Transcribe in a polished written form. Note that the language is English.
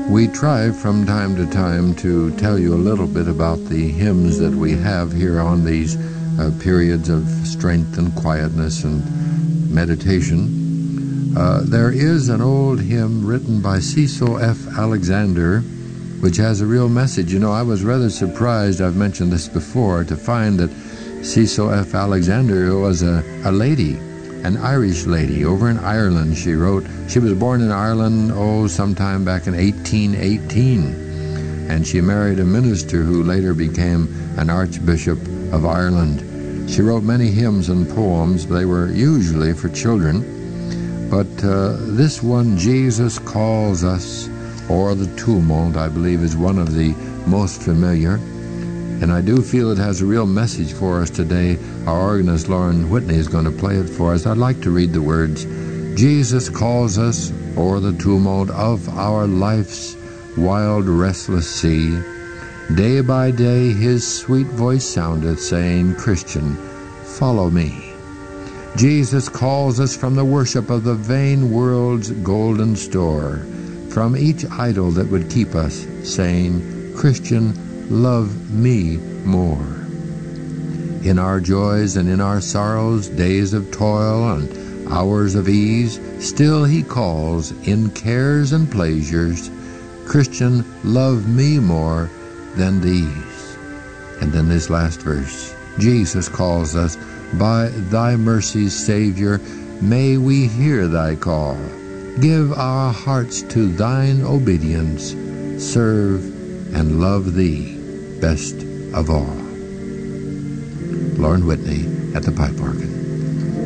We try from time to time to tell you a little bit about the hymns that we have here on these periods of strength and quietness and meditation. There is an old hymn written by Cecil F. Alexander, which has a real message. You know, I was rather surprised, I've mentioned this before, to find that Cecil F. Alexander was a lady, an Irish lady over in Ireland. She wrote, she was born in Ireland, sometime back in 1818, and she married a minister who later became an Archbishop of Ireland. She wrote many hymns and poems. They were usually for children, but this one, Jesus Calls Us, or The Tumult, I believe is one of the most familiar, and I do feel it has a real message for us today. Our organist, Lauren Whitney, is going to play it for us. I'd like to read the words. Jesus calls us o'er the tumult of our life's wild, restless sea. Day by day his sweet voice soundeth, saying, Christian, follow me. Jesus calls us from the worship of the vain world's golden store, from each idol that would keep us, saying, Christian, love me more. In our joys and in our sorrows, days of toil and hours of ease, still he calls, in cares and pleasures, Christian, love me more than these. And then this last verse, Jesus calls us, by thy mercies, Savior, may we hear thy call. Give our hearts to thine obedience, serve and love thee best of all. Lauren Whitney at the pipe organ.